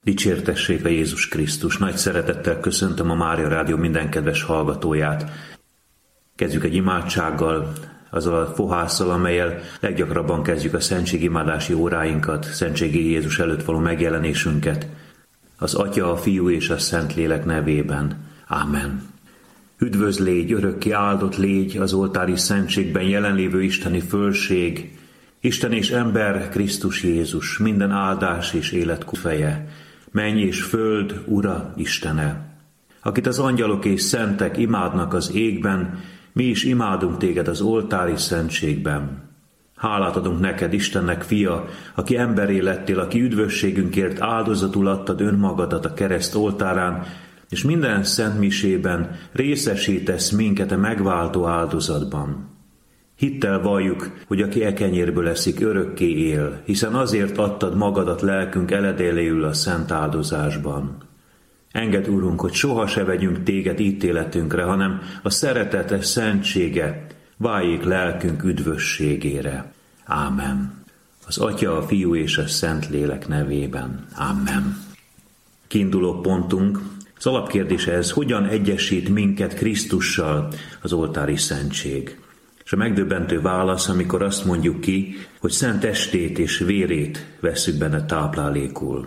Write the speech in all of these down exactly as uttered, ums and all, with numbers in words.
Dicsértessék a Jézus Krisztus! Nagy szeretettel köszöntöm a Mária Rádió minden kedves hallgatóját. Kezdjük egy imádsággal, azzal a fohásszal, amellyel leggyakrabban kezdjük a szentségimádási óráinkat, szentségi Jézus előtt való megjelenésünket. Az Atya, a Fiú és a Szentlélek nevében. Ámen. Üdvözl légy, örökké áldott légy az oltári szentségben jelenlévő isteni fölség, Isten és ember, Krisztus Jézus, minden áldás és élet feje, menny és föld, Ura, Istene. Akit az angyalok és szentek imádnak az égben, mi is imádunk téged az oltári szentségben. Hálát adunk neked, Istennek fia, aki emberré lettél, aki üdvösségünkért áldozatul adtad önmagadat a kereszt oltárán, és minden szent misében részesítesz minket a megváltó áldozatban. Hittel valljuk, hogy aki e kenyérből eszik, örökké él, hiszen azért adtad magadat lelkünk eledélyül a szent áldozásban. Engedd, Urunk, hogy soha se vegyünk téged ítéletünkre, hanem a szeretete szentsége váljék lelkünk üdvösségére. Ámen. Az Atya, a Fiú és a Szentlélek nevében. Ámen. Kiinduló pontunk, az alapkérdése ez, hogyan egyesít minket Krisztussal az oltári szentség? És a megdöbbentő válasz, amikor azt mondjuk ki, hogy szent testét és vérét vesszük benne táplálékul.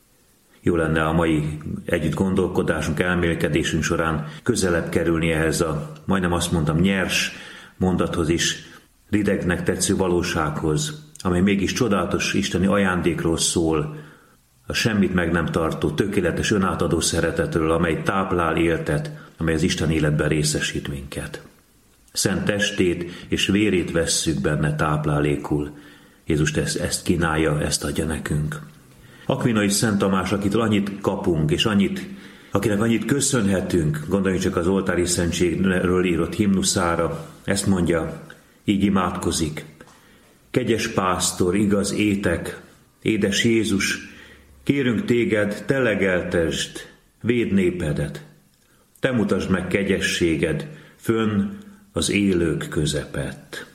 Jó lenne a mai együtt gondolkodásunk, elmélkedésünk során közelebb kerülni ehhez a, majdnem azt mondtam, nyers mondathoz is, ridegnek tetsző valósághoz, amely mégis csodálatos isteni ajándékról szól, a semmit meg nem tartó, tökéletes önátadó szeretetről, amely táplál, éltet, amely az Isten életben részesít minket. Szent testét és vérét vesszük benne táplálékul. Jézus ezt, ezt kínálja, ezt adja nekünk. Akvinai Szent Tamás, akitől annyit kapunk, és annyit, akinek annyit köszönhetünk, gondoljunk csak az oltári szentségről írott himnuszára, ezt mondja, így imádkozik. Kegyes pásztor, igaz étek, édes Jézus, kérünk téged, te legeltesd, védd népedet. Te mutasd meg kegyességed, fönn az élők közepett.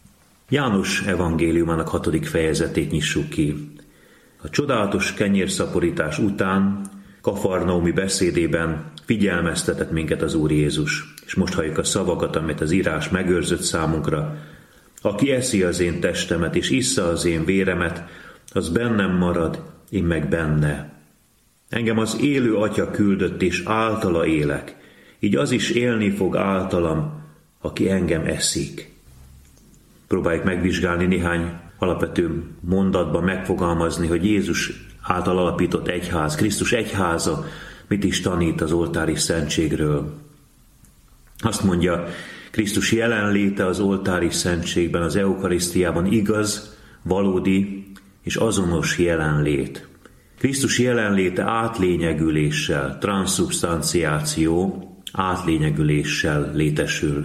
János evangéliumának hatodik fejezetét nyissuk ki. A csodálatos kenyérszaporítás után kafarnaumi beszédében figyelmeztetett minket az Úr Jézus, és most halljuk a szavakat, amit az írás megőrzött számunkra. Aki eszi az én testemet és issza az én véremet, az bennem marad, én meg benne. Engem az élő Atya küldött, és általa élek, így az is élni fog általam, aki engem eszik. Próbáljuk megvizsgálni néhány alapvető mondatban megfogalmazni, hogy Jézus által alapított egyház, Krisztus egyháza mit is tanít az oltári szentségről. Azt mondja, Krisztus jelenléte az oltári szentségben, az eukarisztiában igaz, valódi és azonos jelenlét. Krisztus jelenléte átlényegüléssel, transzubstanciáció, átlényegüléssel létesül.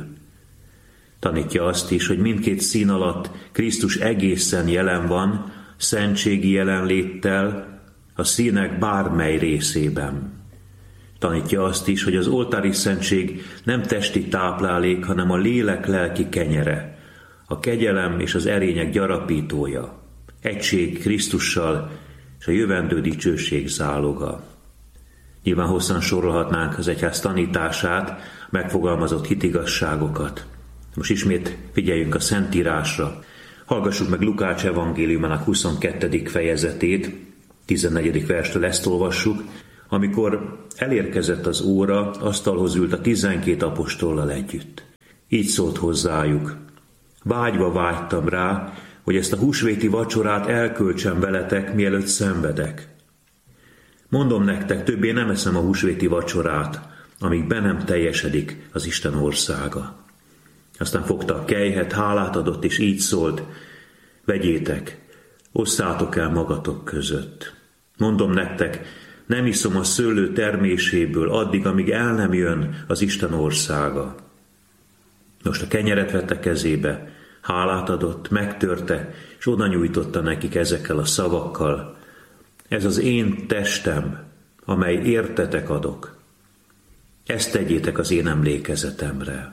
Tanítja azt is, hogy mindkét szín alatt Krisztus egészen jelen van, szentségi jelenléttel, a színek bármely részében. Tanítja azt is, hogy az oltári szentség nem testi táplálék, hanem a lélek lelki kenyere, a kegyelem és az erények gyarapítója, egység Krisztussal és a jövendő dicsőség záloga. Nyilván hosszan sorolhatnánk az egyház tanítását, megfogalmazott hitigazságokat. Most ismét figyeljünk a Szentírásra. Hallgassuk meg Lukács evangéliumának huszonkettedik fejezetét, tizennegyedik verstől ezt olvassuk, amikor elérkezett az óra, asztalhoz ült a tizenkét apostollal együtt. Így szólt hozzájuk. Vágyva vágytam rá, hogy ezt a húsvéti vacsorát elköltsem veletek, mielőtt szenvedek. Mondom nektek, többé nem eszem a húsvéti vacsorát, amíg be nem teljesedik az Isten országa. Aztán fogta a kelyhet, hálát adott, és így szólt, vegyétek, osszátok el magatok között. Mondom nektek, nem iszom a szőlő terméséből addig, amíg el nem jön az Isten országa. Most a kenyeret vette kezébe, hálát adott, megtörte, és oda nyújtotta nekik ezekkel a szavakkal. Ez az én testem, amely értetek adok. Ezt tegyétek az én emlékezetemre.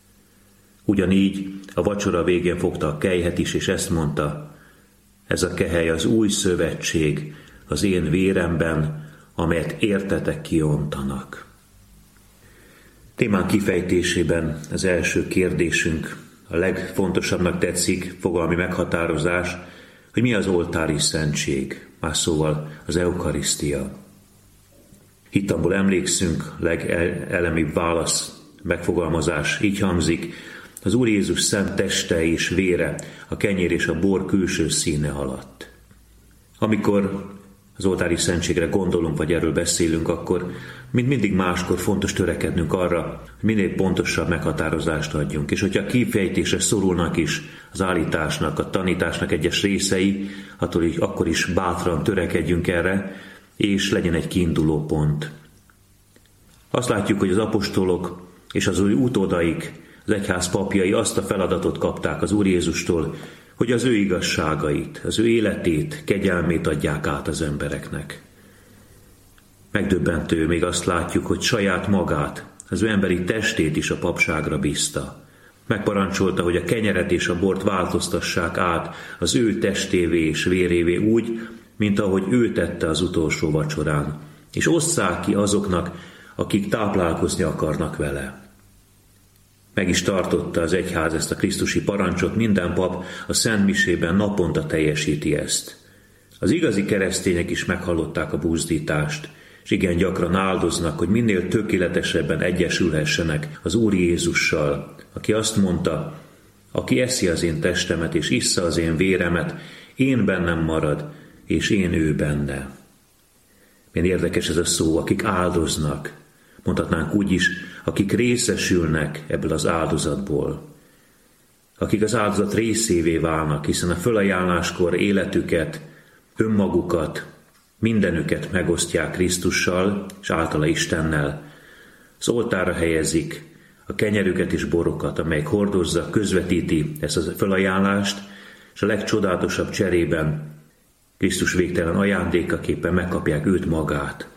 Ugyanígy a vacsora végén fogta a kelyhet is, és ezt mondta, ez a kehely az új szövetség az én véremben, amelyet értetek kiontanak. Témán kifejtésében az első kérdésünk, a legfontosabbnak tetszik fogalmi meghatározás, hogy mi az oltári szentség, más szóval az eukarisztia. Hittamból emlékszünk, legelemibb válasz, megfogalmazás így hangzik, az Úr Jézus szent teste és vére a kenyér és a bor külső színe alatt. Amikor az oltári szentségre gondolunk, vagy erről beszélünk, akkor mint mindig máskor fontos törekednünk arra, hogy minél pontosabb meghatározást adjunk. És hogyha kifejtésre szorulnak is az állításnak, a tanításnak egyes részei, attól így, akkor is bátran törekedjünk erre, és legyen egy kiinduló pont. Azt látjuk, hogy az apostolok és az új utódaik, az egyház papjai azt a feladatot kapták az Úr Jézustól, hogy az ő igazságait, az ő életét, kegyelmét adják át az embereknek. Megdöbbentő, még azt látjuk, hogy saját magát, az ő emberi testét is a papságra bízta. Megparancsolta, hogy a kenyeret és a bort változtassák át az ő testévé és vérévé úgy, mint ahogy ő tette az utolsó vacsorán, és osszák ki azoknak, akik táplálkozni akarnak vele. Meg is tartotta az egyház ezt a krisztusi parancsot, minden pap a Szent Misében naponta teljesíti ezt. Az igazi keresztények is meghallották a buzdítást, és igen gyakran áldoznak, hogy minél tökéletesebben egyesülhessenek az Úr Jézussal, aki azt mondta, aki eszi az én testemet és issza az én véremet, én bennem marad, és én ő benne. Milyen érdekes ez a szó, akik áldoznak, mondhatnánk úgy is, akik részesülnek ebből az áldozatból. Akik az áldozat részévé válnak, hiszen a fölajánláskor életüket, önmagukat, mindenüket megosztják Krisztussal és általa Istennel. Az oltárra helyezik a kenyerüket és borokat, amelyek hordozza, közvetíti ezt a fölajánlást, és a legcsodálatosabb cserében Krisztus végtelen ajándékaképpen megkapják őt magát.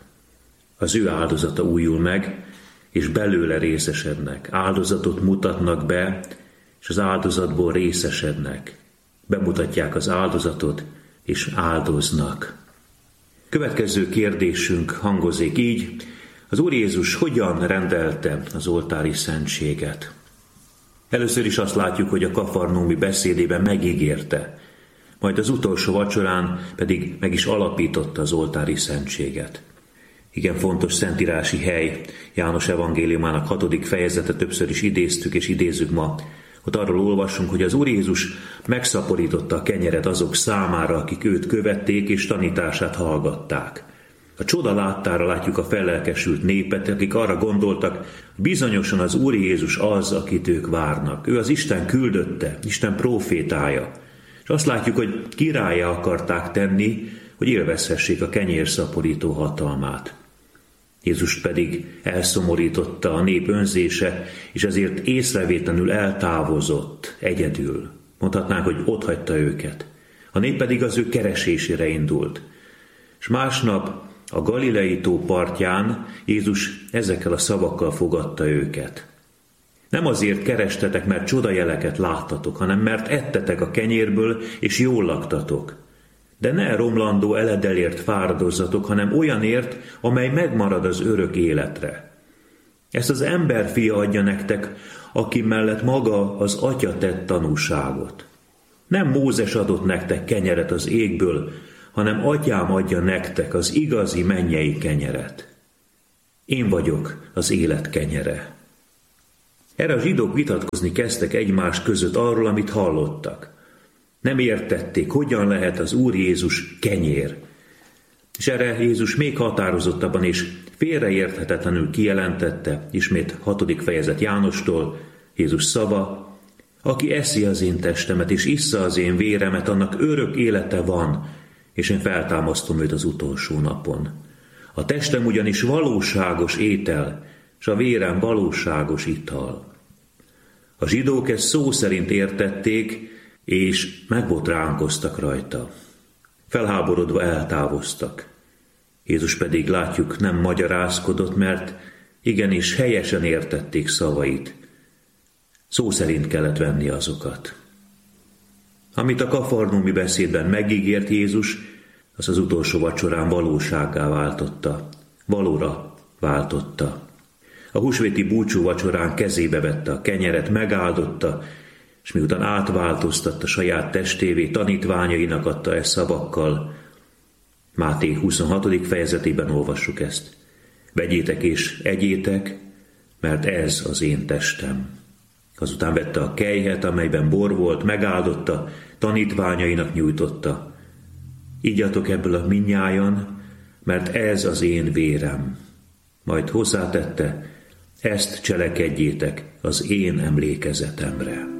Az ő áldozata újul meg, és belőle részesednek. Áldozatot mutatnak be, és az áldozatból részesednek. Bemutatják az áldozatot, és áldoznak. Következő kérdésünk hangozik így, az Úr Jézus hogyan rendelte az oltári szentséget? Először is azt látjuk, hogy a kafarnaumi beszédében megígérte, majd az utolsó vacsorán pedig meg is alapította az oltári szentséget. Igen fontos szentírási hely, János evangéliumának hatodik fejezete, többször is idéztük és idézzük ma. Ott arról olvasunk, hogy az Úr Jézus megszaporította a kenyeret azok számára, akik őt követték és tanítását hallgatták. A csoda láttára látjuk a fellelkesült népet, akik arra gondoltak, hogy bizonyosan az Úr Jézus az, akit ők várnak. Ő az Isten küldötte, Isten prófétája. És azt látjuk, hogy királlyá akarták tenni, hogy élvezhessék a kenyérszaporító hatalmát. Jézus pedig elszomorította a nép önzése, és ezért észrevétlenül eltávozott egyedül. Mondhatnánk, hogy otthagyta őket. A nép pedig az ő keresésére indult. És másnap a Galilei tó partján Jézus ezekkel a szavakkal fogadta őket. Nem azért kerestetek, mert csodajeleket láttatok, hanem mert ettetek a kenyérből, és jól laktatok. De ne romlandó eledelért fáradozzatok, hanem olyanért, amely megmarad az örök életre. Ezt az emberfia adja nektek, aki mellett maga az Atya tett tanúságot. Nem Mózes adott nektek kenyeret az égből, hanem Atyám adja nektek az igazi mennyei kenyeret. Én vagyok az élet kenyere. Erre a zsidók vitatkozni kezdtek egymás között arról, amit hallottak. Nem értették, hogyan lehet az Úr Jézus kenyér. És erre Jézus még határozottabban és félreérthetetlenül kijelentette, ismét hatodik fejezet Jánostól, Jézus szava, aki eszi az én testemet és issza az én véremet, annak örök élete van, és én feltámasztom őt az utolsó napon. A testem ugyanis valóságos étel, és a vérem valóságos ital. A zsidók ezt szó szerint értették, és megbotránkoztak rajta. Felháborodva eltávoztak. Jézus pedig, látjuk, nem magyarázkodott, mert igenis helyesen értették szavait. Szó szerint kellett venni azokat. Amit a kafarnaumi beszédben megígért Jézus, az az utolsó vacsorán valósággá váltotta, valóra váltotta. A húsvéti búcsú vacsorán kezébe vette a kenyeret, megáldotta, és miután átváltoztatta saját testévé, tanítványainak adta ezt szavakkal. Máté huszonhatodik fejezetében olvassuk ezt. Vegyétek és egyétek, mert ez az én testem. Azután vette a kelyhet, amelyben bor volt, megáldotta, tanítványainak nyújtotta. Igyatok ebből a mindnyájan, mert ez az én vérem. Majd hozzátette, ezt cselekedjétek az én emlékezetemre.